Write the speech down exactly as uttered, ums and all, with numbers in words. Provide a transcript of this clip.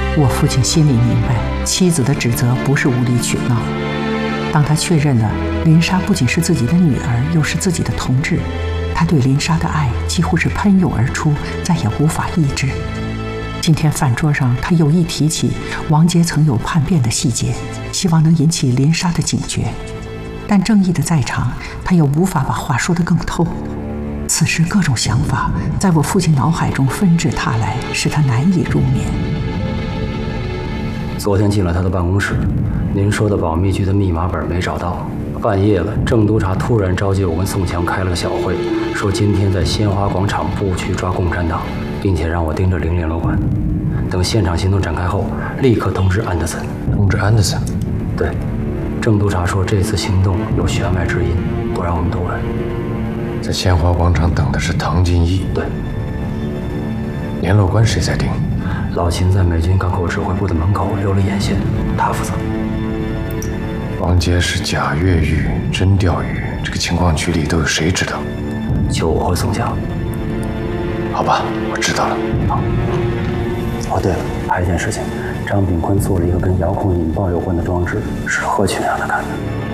我父亲心里明白，妻子的指责不是无理取闹。当他确认了林莎不仅是自己的女儿，又是自己的同志，他对林莎的爱几乎是喷涌而出，再也无法抑制。今天饭桌上，他有意提起王杰曾有叛变的细节，希望能引起林莎的警觉。但正义的在场，他又无法把话说得更透。此时各种想法在我父亲脑海中纷至沓来，使他难以入眠。 昨天进了他的办公室，您说的保密局的密码本没找到。半夜了，郑督察突然召集我跟宋强开了个小会，说今天在鲜花广场布区抓共产党，并且让我盯着零联络馆。等现场行动展开后，立刻通知安德森。 通知安德森？ 对，郑督察说这次行动有弦外之音，不让我们多问。 在鲜花广场等的是唐金义。 对。 联络官谁在盯？ 老秦在美军港口指挥部的门口留了眼线，他负责。 王杰是假越狱、真钓鱼，这个情况局里都有谁知道？ 就我和宋强。 好吧，我知道了。 好。哦，对了，还有一件事情，张炳坤做了一个跟遥控引爆有关的装置，是何群让他看的。